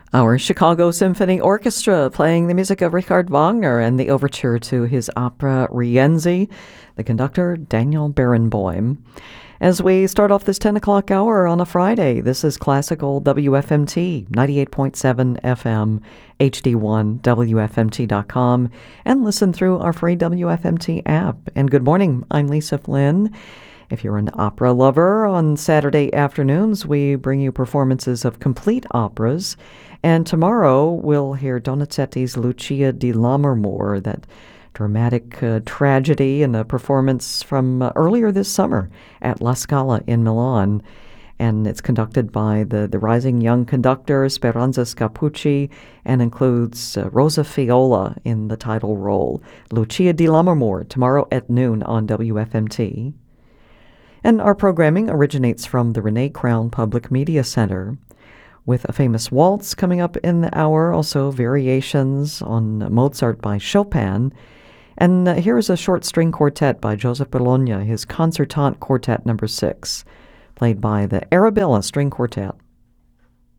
Our Chicago Symphony Orchestra playing the music of Richard Wagner and the overture to his opera Rienzi, the conductor Daniel Barenboim. As we start off this 10 o'clock hour on a Friday, this is Classical WFMT, 98.7 FM, HD1, WFMT.com, and listen through our free WFMT app. And good morning, I'm Lisa Flynn. If you're an opera lover, on Saturday afternoons we bring you performances of complete operas. And tomorrow we'll hear Donizetti's Lucia di Lammermoor, that dramatic tragedy in a performance from earlier this summer at La Scala in Milan. And it's conducted by the rising young conductor Speranza Scapucci and includes Rosa Fiola in the title role. Lucia di Lammermoor tomorrow at noon on WFMT. And our programming originates from the Renee Crown Public Media Center, with a famous waltz coming up in the hour, also variations on Mozart by Chopin. And here is a short string quartet by Joseph Bologna, his Concertante Quartet No. 6, played by the Arabella String Quartet.